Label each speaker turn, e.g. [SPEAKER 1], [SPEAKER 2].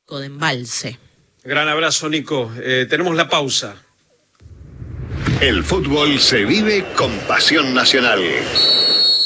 [SPEAKER 1] de Embalse.
[SPEAKER 2] Gran abrazo, Nico. Tenemos la pausa.
[SPEAKER 3] El fútbol se vive con pasión nacional.